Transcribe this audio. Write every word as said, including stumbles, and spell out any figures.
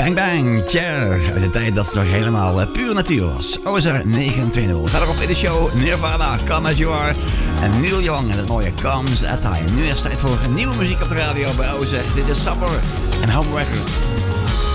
Bang Bang, tja, uit de tijd dat ze nog helemaal uh, puur natuur was. Ozer negenentwintig. Verder op in de show Nirvana, Come As You Are. En Neil Young en het mooie Comes A Time. Nu is het tijd voor nieuwe muziek op de radio bij Ozer. Dit is Summer en Home Record.